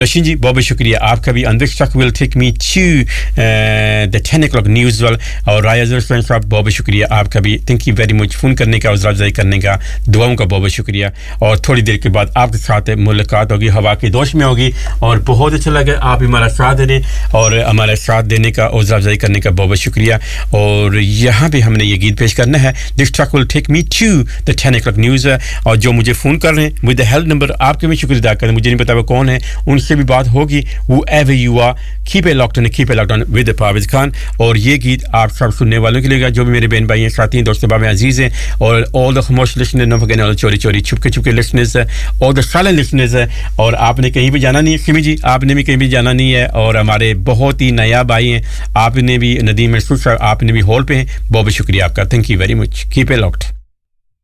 रशीन जी बहुत बहुत शुक्रिया आपका भी अंदर तक will take me to the 10 o'clock news वाल और रायज़ फ्रेंड्स साहब बहुत बहुत शुक्रिया आपका भी thank you very much phone करने का हौसला अफजाई करने का दुआओं का बहुत बहुत शुक्रिया और थोड़ी देर के बाद आपके साथ मुलाकात होगी हवा के दोष में होगी और बहुत अच्छा लगा आप हमारा साथ देने और हमारा साथ देने का हौसला अफजाई करने का बहुत बहुत शुक्रिया और यहाँ पे हमने ये गीत पेश करना है this track will take me to the 10 o'clock news और जो मुझे फ़ोन कर रहे हैं विद द हेल्प नंबर आपके मैं शुक्रिया अदा करें मुझे नहीं पता वो कौन है उनसे भी बात होगी whoever you are keep it locked on with the Parvez Khan और ये गीत आप सब सुनने वालों के लिए जो भी मेरे बहन भाई हैं साथी हैं दोस्त बाब अजीज़ हैं और all the खामोश listeners न forget all चोरी चोरी छुपके छुपके listeners all the silent listeners और आपने कहीं भी जाना नहीं है सिमी जी आपने भी कहीं भी जाना नहीं है और हमारे बहुत ही नया भाई हैं आपने भी नदीम महसूस आपने भी हॉल पे हैं बहुत बहुत शुक्रिया आपका thank you very much keep it locked